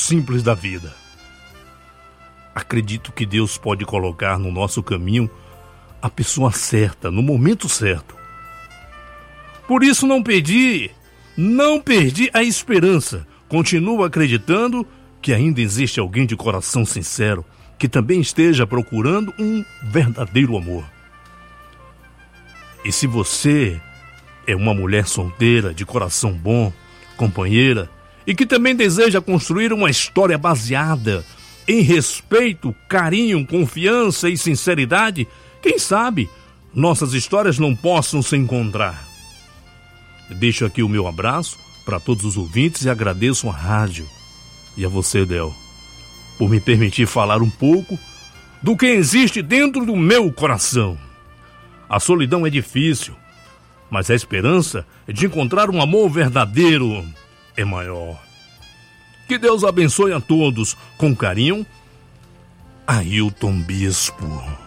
simples da vida. Acredito que Deus pode colocar no nosso caminho a pessoa certa, no momento certo. Por isso não perdi a esperança. Continuo acreditando que ainda existe alguém de coração sincero que também esteja procurando um verdadeiro amor. E se você é uma mulher solteira, de coração bom, companheira, e que também deseja construir uma história baseada em respeito, carinho, confiança e sinceridade, quem sabe nossas histórias não possam se encontrar. Deixo aqui o meu abraço para todos os ouvintes e agradeço a rádio e a você, Del, por me permitir falar um pouco do que existe dentro do meu coração. A solidão é difícil, mas a esperança de encontrar um amor verdadeiro é maior. Que Deus abençoe a todos. Com carinho, Ailton Bispo.